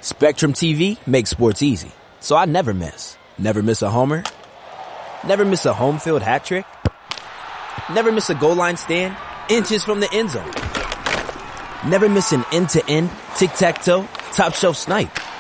Spectrum TV makes sports easy, so I never miss. Never miss a homer. Never miss a home field hat trick. Never miss a goal line stand, inches from the end zone. Never miss an end-to-end, tic-tac-toe, top shelf snipe.